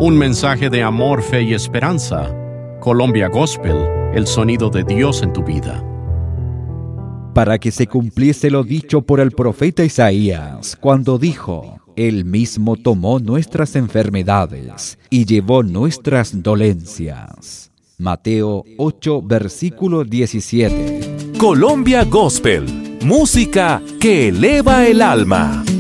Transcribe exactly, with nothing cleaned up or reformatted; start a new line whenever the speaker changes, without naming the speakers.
Un mensaje de amor, fe y esperanza. Colombia Gospel, el sonido de Dios en tu vida.
Para que se cumpliese lo dicho por el profeta Isaías, cuando dijo: Él mismo tomó nuestras enfermedades y llevó nuestras dolencias. Mateo ocho, versículo diecisiete.
Colombia Gospel, música que eleva el alma.